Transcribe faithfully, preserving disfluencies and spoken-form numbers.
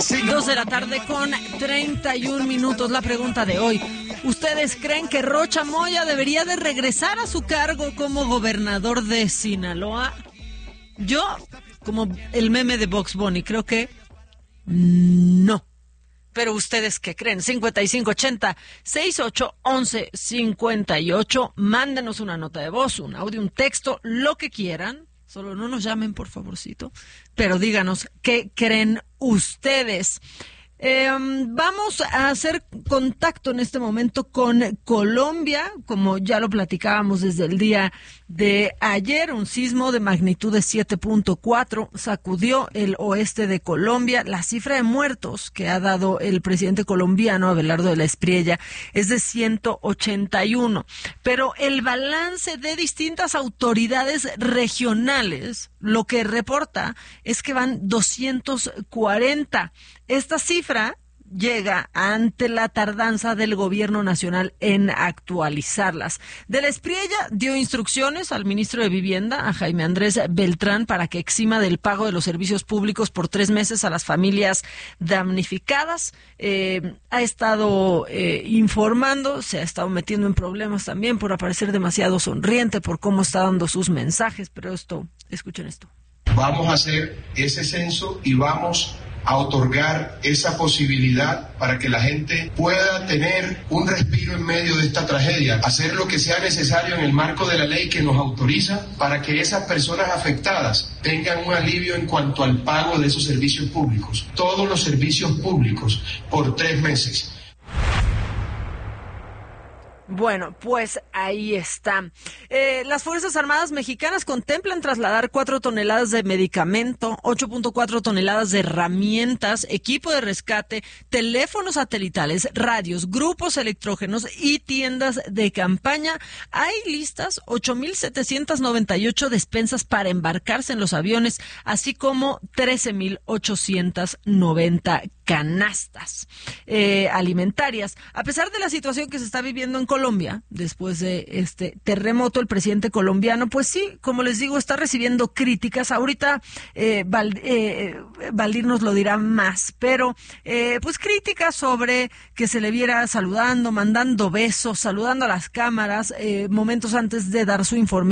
Dos de la tarde con treinta y un minutos. La pregunta de hoy: ¿ustedes creen que Rocha Moya debería de regresar a su cargo como gobernador de Sinaloa? Yo, como el meme de Bugs Bunny, creo que no. Pero ¿ustedes qué creen? cincuenta y cinco ochenta, sesenta y ocho, once, cincuenta y ocho. Mándenos una nota de voz, un audio, un texto, lo que quieran. Solo no nos llamen, por favorcito. Pero díganos, ¿qué creen ustedes? Eh, vamos a hacer contacto en este momento con Colombia, como ya lo platicábamos desde el día de ayer. Un sismo de magnitud de siete punto cuatro sacudió el oeste de Colombia. La cifra de muertos que ha dado el presidente colombiano Abelardo de la Espriella es de ciento ochenta y uno, pero el balance de distintas autoridades regionales lo que reporta es que van doscientos cuarenta. Esta cifra llega ante la tardanza del gobierno nacional en actualizarlas. De la Espriella dio instrucciones al ministro de Vivienda, a Jaime Andrés Beltrán, para que exima del pago de los servicios públicos por tres meses a las familias damnificadas. Eh, ha estado eh, informando, se ha estado metiendo en problemas también por aparecer demasiado sonriente, por cómo está dando sus mensajes, pero esto, escuchen esto. Vamos a hacer ese censo y vamos a otorgar esa posibilidad para que la gente pueda tener un respiro en medio de esta tragedia, hacer lo que sea necesario en el marco de la ley que nos autoriza para que esas personas afectadas tengan un alivio en cuanto al pago de esos servicios públicos, todos los servicios públicos por tres meses. Bueno, pues ahí está. Eh, las Fuerzas Armadas Mexicanas contemplan trasladar cuatro toneladas de medicamento, ocho punto cuatro toneladas de herramientas, equipo de rescate, teléfonos satelitales, radios, grupos electrógenos y tiendas de campaña. Hay listas ocho mil setecientas noventa y ocho despensas para embarcarse en los aviones, así como trece mil ochocientas noventa canastas eh, alimentarias. A pesar de la situación que se está viviendo en Colombia, después de este terremoto, el presidente colombiano, pues sí, como les digo, está recibiendo críticas. Ahorita eh, Val, eh, Valdir nos lo dirá más, pero eh, pues críticas sobre que se le viera saludando, mandando besos, saludando a las cámaras, eh, momentos antes de dar su informe